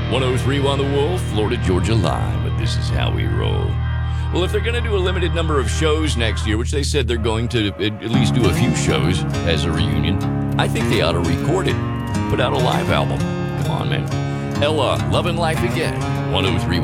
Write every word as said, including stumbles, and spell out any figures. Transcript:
one oh three on the Wolf, Florida, Georgia Live, but this is how we roll. Well, if they're going to do a limited number of shows next year, which they said they're going to at least do a few shows as a reunion, I think they ought to record it, put out a live album. Come on, man. Ella, Love and Life Again, one oh three.